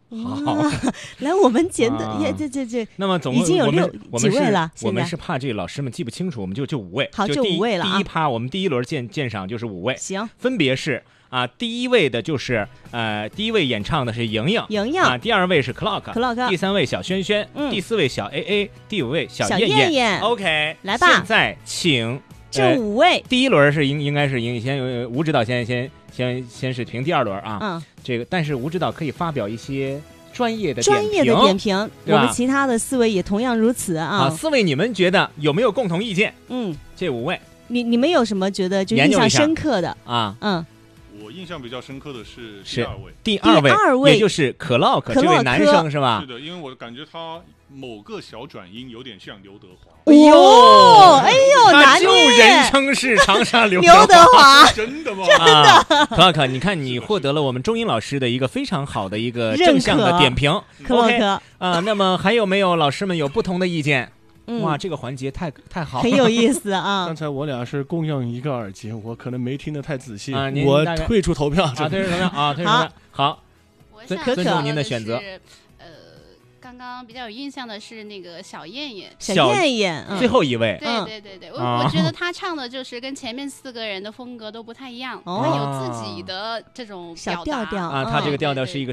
好， 来，我们简短，这， 那么总共已经有几位了。 我们是怕这个老师们记不清楚，我们就5位。 好，就5位了啊。 第一趴，我们第一轮鉴赏就是5位。 行， 分别是第一位的就是第一位演唱的是莹莹第二位是 Clock， 第三位小轩轩，第四位小 AA， 第5位小燕燕。OK， 来吧， 现在请这5位。 第一轮是应该是先吴指导先是评第二轮啊。这个但是吴指导可以发表一些专业的点评， 我们其他的4位也同样如此啊。 好，4位你们觉得有没有共同意见？这5位， 你们有什么觉得就印象深刻的啊？ 我印象比较深刻的是第二位，也就是可乐这位男生是吧？ 是的，因为我感觉他某个小转音有点像刘德华。 哎呦， 他就人称是长沙刘德华， 真的吗？ 真的。 可乐，你看你获得了我们中英老师的一个非常好的一个正向的点评。 OK 那么还有没有老师们有不同的意见？哇，这个环节太好了， 很有意思啊！ 刚才我俩是共用一个耳机，我可能没听得太仔细， 我退出投票。 退出投票退出投票。好，尊重您的选择。 刚刚比较有印象的是那个小燕燕， 最后一位。 对，我觉得他唱的就是跟前面4个人的风格都不太一样，他有自己的这种小调调他这个调调是一个